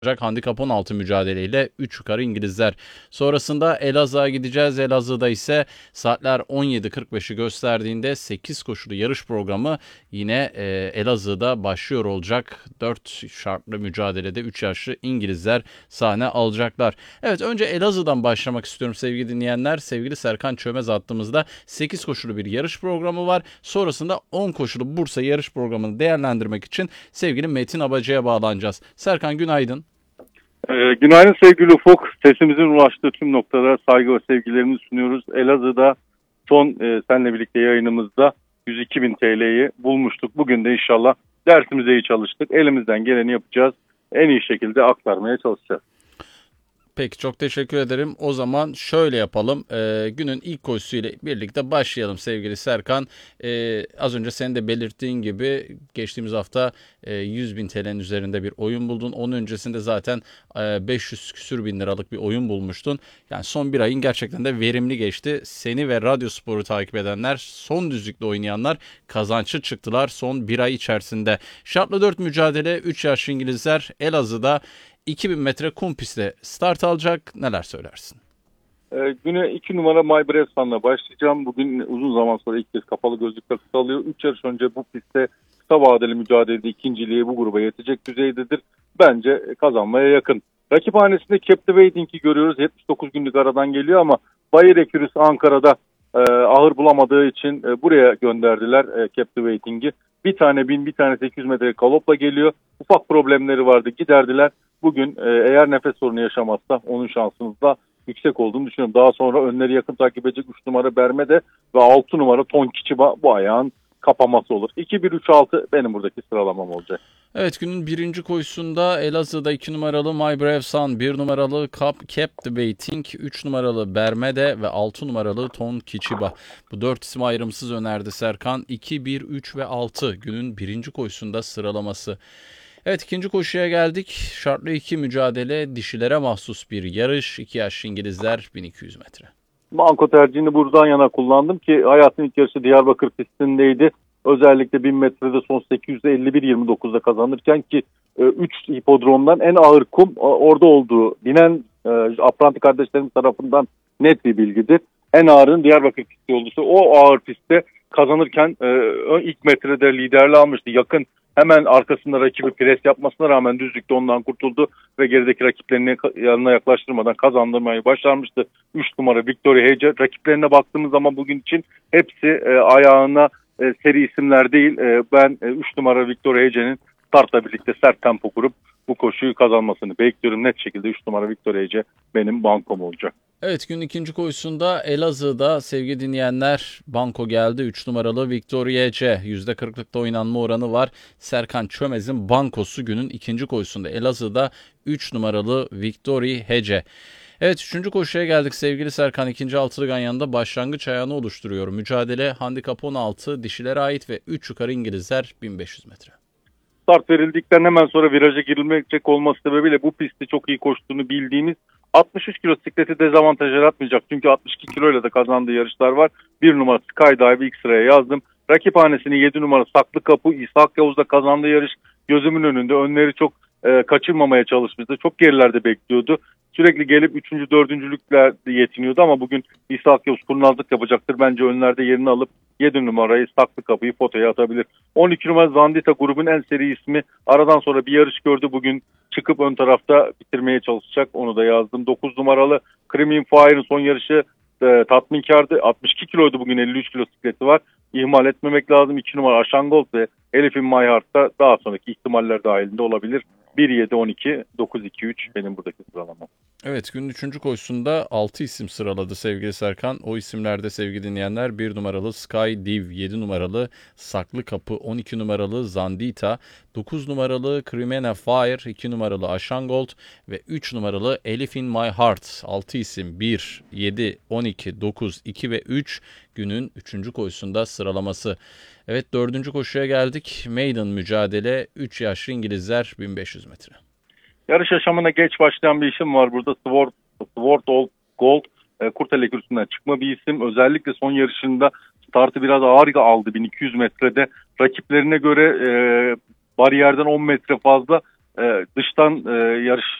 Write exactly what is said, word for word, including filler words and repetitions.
Handikap on altı mücadeleyle üç yukarı İngilizler. Sonrasında Elazığ'a gideceğiz. Elazığ'da ise saatler on yedi kırk beşi gösterdiğinde sekiz koşulu yarış programı yine e, Elazığ'da başlıyor olacak. dört şartlı mücadelede üç yaşlı İngilizler sahne alacaklar. Evet, önce Elazığ'dan başlamak istiyorum sevgili dinleyenler. Sevgili Serkan Çömez attığımızda sekiz koşulu bir yarış programı var. Sonrasında on koşulu Bursa yarış programını değerlendirmek için sevgili Metin Abacı'ya bağlanacağız. Serkan, günaydın. Ee, günaydın sevgili Ufuk. Sesimizin ulaştığı tüm noktalara saygı ve sevgilerimizi sunuyoruz. Elazığ'da son e, seninle birlikte yayınımızda yüz iki bin T L'yi bulmuştuk. Bugün de inşallah dersimize iyi çalıştık. Elimizden geleni yapacağız. En iyi şekilde aktarmaya çalışacağız. Peki, çok teşekkür ederim. O zaman şöyle yapalım. Ee, günün ilk koşusuyla birlikte başlayalım sevgili Serkan. Ee, az önce senin de belirttiğin gibi geçtiğimiz hafta e, yüz bin T L'nin üzerinde bir oyun buldun. Onun öncesinde zaten e, beş yüz küsür bin liralık bir oyun bulmuştun. Yani son bir ayın gerçekten de verimli geçti. Seni ve Radyospor'u takip edenler, son düzlükte oynayanlar kazançlı çıktılar son bir ay içerisinde. Şartlı dört mücadele, üç yaşlı İngilizler Elazığ'da iki bin metre kum pistte start alacak. Neler söylersin? Ee, güne iki numara My Brave Sun'la başlayacağım. Bugün uzun zaman sonra ilk kez kapalı gözlükle kısa alıyor. üç yarış önce bu pistte kısa vadeli mücadelede ikinciliği bu gruba yetecek düzeydedir. Bence kazanmaya yakın. Rakiphanesinde Captivating'i görüyoruz. yetmiş dokuz günlük aradan geliyor ama Bayer Ekürüs Ankara'da e, ahır bulamadığı için e, buraya gönderdiler e, Captivating'i. Bir tane bin, bir tane sekiz yüz metre galopla geliyor. Ufak problemleri vardı, giderdiler. Bugün e, eğer nefes sorunu yaşamazsa onun şansımız da yüksek olduğunu düşünüyorum. Daha sonra önleri yakın takip edecek üç numara Bermede ve altı numara Tonkichiba bu ayağın kapaması olur. iki bir üç altı benim buradaki sıralamam olacak. Evet, günün birinci koşusunda Elazığ'da iki numaralı My Brave Sun, bir numaralı Captivating, üç numaralı Bermede ve altı numaralı Tonkichiba. Bu dört isim ayrımsız önerdi Serkan. iki, bir, üç ve altı günün birinci koşusunda sıralaması. Evet, ikinci koşuya geldik. Şartlı iki mücadele, dişilere mahsus bir yarış. iki yaşlı İngilizler bin iki yüz metre. Banko tercihini buradan yana kullandım ki hayatın ilk yarışı Diyarbakır pistindeydi. Özellikle bin metrede son sekiz yüz elli bir yirmi dokuzda kazanırken ki üç hipodromdan en ağır kum orada olduğu binen e, Apranti kardeşlerim tarafından net bir bilgidir. En ağırın Diyarbakır pisti olduğu, o ağır pistte kazanırken e, ilk metrede liderliği almıştı. Yakın hemen arkasında rakibi pres yapmasına rağmen düzlükte ondan kurtuldu ve gerideki rakiplerini yanına yaklaştırmadan kazandırmayı başarmıştı. üç numara Victoria Hece. Rakiplerine baktığımız zaman bugün için hepsi e, ayağına e, seri isimler değil. E, ben e, üç numara Victoria Hece'nin startla birlikte sert tempo kurup bu koşuyu kazanmasını bekliyorum. Net şekilde üç numara Victoria Hece benim bankom olacak. Evet, günün ikinci koşusunda Elazığ'da sevgili dinleyenler banko geldi. üç numaralı Victoria Hece. yüzde kırklıkta oynanma oranı var. Serkan Çömez'in bankosu günün ikinci koşusunda Elazığ'da üç numaralı Victoria Hece. Evet, üçüncü koşuya geldik sevgili Serkan. İkinci altılı ganyanında başlangıç ayağını oluşturuyor. Mücadele handikap on altı, dişilere ait ve üç yukarı İngilizler bin beş yüz metre. Start verildikten hemen sonra viraja girilmeyecek olması sebebiyle bu pisti çok iyi koştuğunu bildiğimiz altmış üç kilo sikleti dezavantaj yaratmayacak. Çünkü altmış iki kiloyla da kazandığı yarışlar var. bir numara Skydive ilk sıraya yazdım. Rakiphanesini yedi numara Saklı Kapı İshak Yavuz'da kazandığı yarış gözümün önünde. Önleri çok e, kaçırmamaya çalışmıştı. Çok gerilerde bekliyordu. Sürekli gelip üçüncü dördüncülükle yetiniyordu ama bugün İshak Yavuz kurnazlık yapacaktır. Bence önlerde yerini alıp yedi numarayı Saklı Kapı'yı fotoya atabilir. on iki numara Zandita grubun en seri ismi. Aradan sonra bir yarış gördü. Bugün çıkıp ön tarafta bitirmeye çalışacak. Onu da yazdım. dokuz numaralı Cream Fire'ın son yarışı e, tatminkardı. altmış iki kiloydu, bugün elli üç kilo sikleti var. İhmal etmemek lazım. iki numara Aşangold ve Elif'in My Heart'ta daha sonraki ihtimaller dahilinde olabilir. bir yedi on iki dokuz iki üç benim buradaki sıralamam. Evet, günün üçüncü koşusunda altı isim sıraladı sevgili Serkan. O isimlerde sevgili dinleyenler bir numaralı Sky Div, yedi numaralı Saklı Kapı, on iki numaralı Zandita, dokuz numaralı Crimena Fire, iki numaralı Aşangold ve üç numaralı Elif in My Heart. altı isim bir, yedi, on iki, dokuz, iki ve üç günün üçüncü koşusunda sıralaması. Evet, dördüncü koşuya geldik. Maiden mücadele, üç yaşlı İngilizler bin beş yüz metre. Yarış yaşamına geç başlayan bir isim var burada. Sword, Sword Old Gold, e, Kurtele kürsüsünden çıkma bir isim. Özellikle son yarışında startı biraz ağır aldı bin iki yüz metrede. Rakiplerine göre e, bariyerden on metre fazla e, dıştan e, yarış